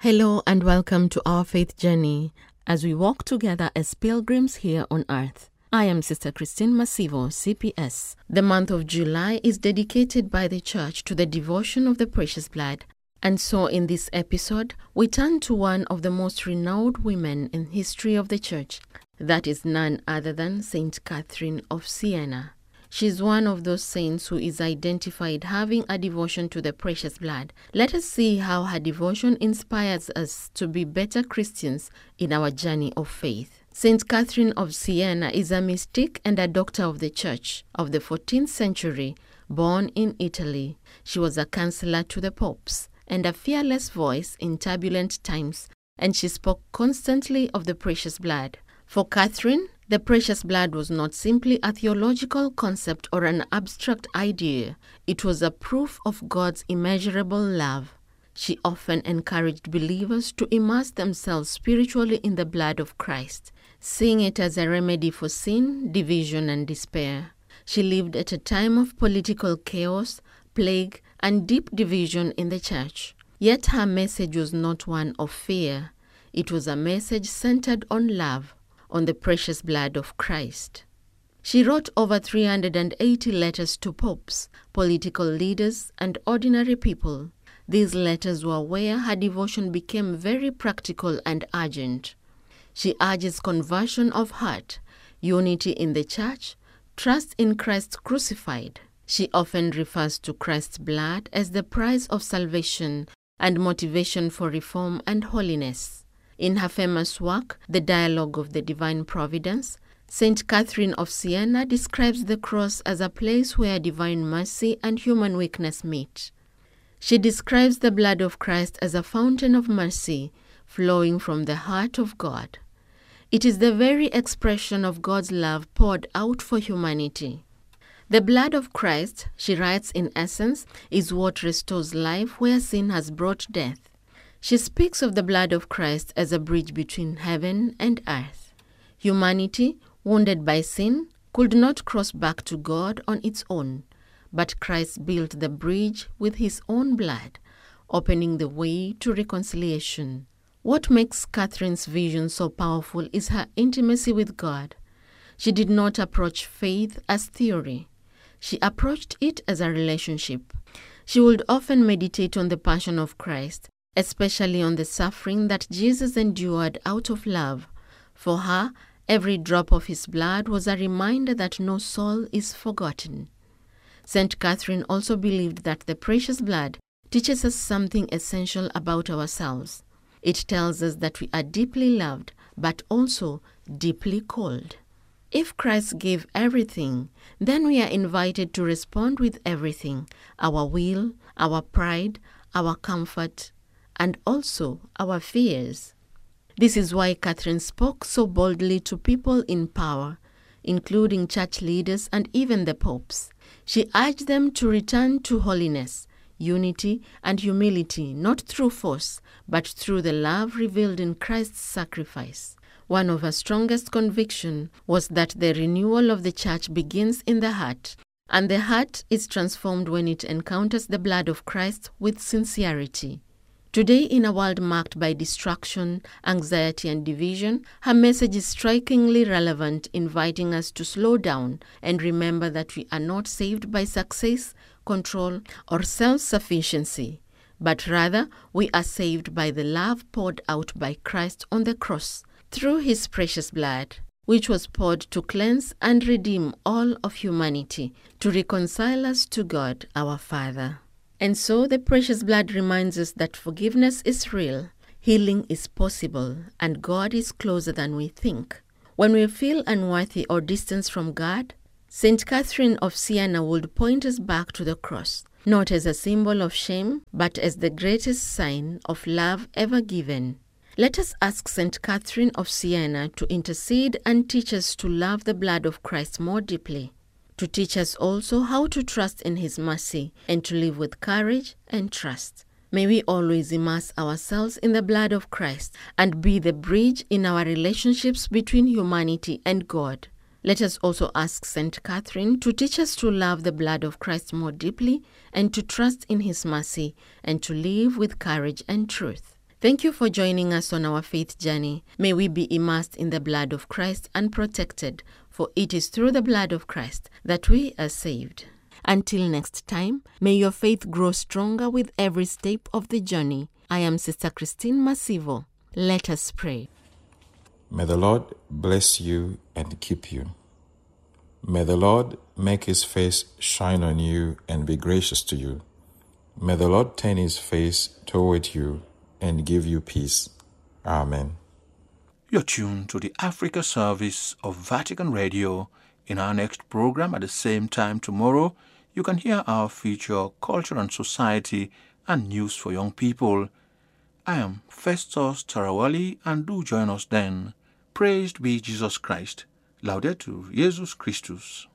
Hello and welcome to our faith journey as we walk together as pilgrims here on earth. I am Sister Christine Masivo, CPS. The month of July is dedicated by the Church to the devotion of the precious blood. And so in this episode, we turn to one of the most renowned women in history of the Church. That is none other than Saint Catherine of Siena. She is one of those saints who is identified having a devotion to the precious blood. Let us see how her devotion inspires us to be better Christians in our journey of faith. Saint Catherine of Siena is a mystic and a doctor of the Church of the 14th century, born in Italy. She was a counselor to the popes and a fearless voice in turbulent times, and she spoke constantly of the precious blood. For Catherine, the precious blood was not simply a theological concept or an abstract idea. It was a proof of God's immeasurable love. She often encouraged believers to immerse themselves spiritually in the blood of Christ, seeing it as a remedy for sin, division, and despair. She lived at a time of political chaos, plague, and deep division in the Church. Yet her message was not one of fear. It was a message centered on love, on the precious blood of Christ. She wrote over 380 letters to popes, political leaders, and ordinary people. These letters were where her devotion became very practical and urgent. She urges conversion of heart, unity in the Church, trust in Christ crucified. She often refers to Christ's blood as the price of salvation and motivation for reform and holiness. In her famous work, The Dialogue of the Divine Providence, Saint Catherine of Siena describes the cross as a place where divine mercy and human weakness meet. She describes the blood of Christ as a fountain of mercy flowing from the heart of God. It is the very expression of God's love poured out for humanity. The blood of Christ, she writes in essence, is what restores life where sin has brought death. She speaks of the blood of Christ as a bridge between heaven and earth. Humanity, wounded by sin, could not cross back to God on its own, but Christ built the bridge with his own blood, opening the way to reconciliation. What makes Catherine's vision so powerful is her intimacy with God. She did not approach faith as theory. She approached it as a relationship. She would often meditate on the passion of Christ, especially on the suffering that Jesus endured out of love. For her, every drop of his blood was a reminder that no soul is forgotten. Saint Catherine also believed that the precious blood teaches us something essential about ourselves. It tells us that we are deeply loved, but also deeply called. If Christ gave everything, then we are invited to respond with everything: our will, our pride, our comfort, and also our fears. This is why Catherine spoke so boldly to people in power, including church leaders and even the popes. She urged them to return to holiness, unity, and humility, not through force, but through the love revealed in Christ's sacrifice. One of her strongest convictions was that the renewal of the Church begins in the heart, and the heart is transformed when it encounters the blood of Christ with sincerity. Today, in a world marked by distraction, anxiety, and division, her message is strikingly relevant, inviting us to slow down and remember that we are not saved by success, control, or self-sufficiency, but rather we are saved by the love poured out by Christ on the cross through his precious blood, which was poured to cleanse and redeem all of humanity, to reconcile us to God, our Father. And so the precious blood reminds us that forgiveness is real, healing is possible, and God is closer than we think. When we feel unworthy or distant from God, Saint Catherine of Siena would point us back to the cross, not as a symbol of shame, but as the greatest sign of love ever given. Let us ask Saint Catherine of Siena to intercede and teach us to love the blood of Christ more deeply, to teach us also how to trust in his mercy and to live with courage and trust. May we always immerse ourselves in the blood of Christ and be the bridge in our relationships between humanity and God. Let us also ask Saint Catherine to teach us to love the blood of Christ more deeply and to trust in his mercy and to live with courage and truth. Thank you for joining us on our faith journey. May we be immersed in the blood of Christ and protected, for it is through the blood of Christ that we are saved. Until next time, may your faith grow stronger with every step of the journey. I am Sister Christine Masivo. Let us pray. May the Lord bless you and keep you. May the Lord make his face shine on you and be gracious to you. May the Lord turn his face toward you and give you peace. Amen. You're tuned to the Africa service of Vatican Radio. In our next program at the same time tomorrow, you can hear our feature Culture and Society and News for Young People. I am Festus Tarawali, and do join us then. Praised be Jesus Christ. Laudetur Jesus Christus.